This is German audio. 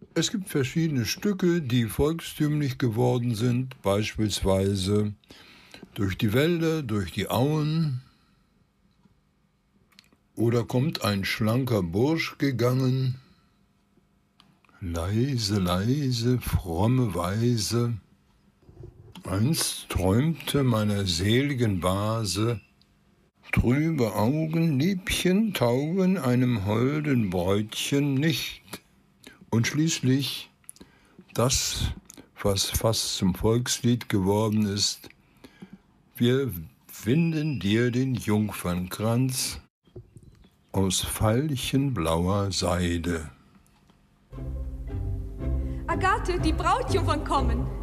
Es gibt verschiedene Stücke, die volkstümlich geworden sind, beispielsweise durch die Wälder, durch die Auen. Oder kommt ein schlanker Bursch gegangen, leise, leise, fromme Weise. Einst träumte meiner seligen Base, trübe Augen, Liebchen taugen einem holden Bräutchen nicht. Und schließlich das, was fast zum Volkslied geworden ist: Wir winden dir den Jungfernkranz aus veilchenblauer Seide. Agathe, die Brautjungfern kommen.